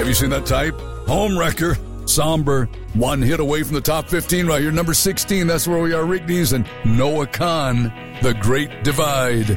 Have you seen that type? Homewrecker. Somber. One hit away from the top 15 right here. Number 16, that's where we are. Rick Dees and Noah Khan. The Great Divide.